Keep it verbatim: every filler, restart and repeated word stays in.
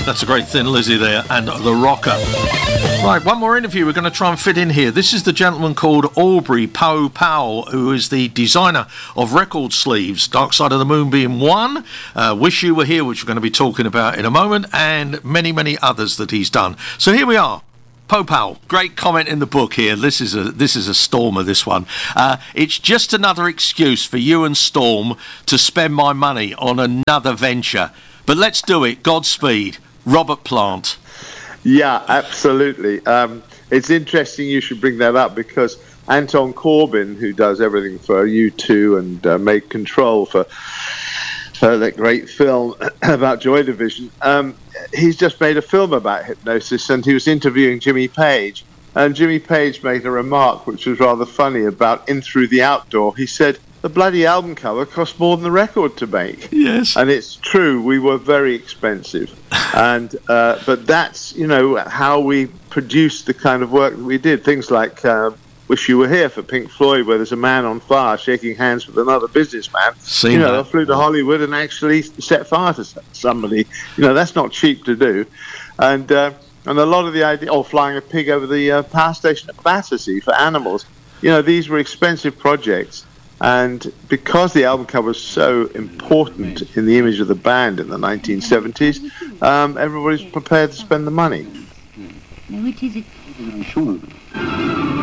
That's a great Thin Lizzy there, and The Rocker. Right, one more interview we're going to try and fit in here. This is the gentleman called Aubrey Poe Powell, who is the designer of record sleeves, Dark Side of the Moon being one, uh, Wish You Were Here, which we're going to be talking about in a moment, and many, many others that he's done. So here we are. Poe Powell, great comment in the book here. This is a this is a stormer, this one. Uh, it's just another excuse for you and Storm to spend my money on another venture. But let's do it. Godspeed. Robert Plant. Yeah, absolutely. Um, it's interesting you should bring that up because Anton Corbijn, who does everything for U two and uh, made Control for, for that great film about Joy Division, um, he's just made a film about hypnosis, and he was interviewing Jimmy Page. And Jimmy Page made a remark which was rather funny about In Through the Outdoor. He said, the bloody album cover cost more than the record to make. Yes. And it's true, we were very expensive. and uh, But that's, you know, how we produced the kind of work that we did. Things like uh, Wish You Were Here for Pink Floyd, where there's a man on fire shaking hands with another businessman. Seen you know, that. they flew to Hollywood and actually set fire to somebody. You know, that's not cheap to do. And uh, and a lot of the idea, or flying a pig over the uh, power station at Battersea for animals. You know, these were expensive projects. And because the album cover was so important in the image of the band in the nineteen seventies, um, everybody's prepared to spend the money. Now, which is it?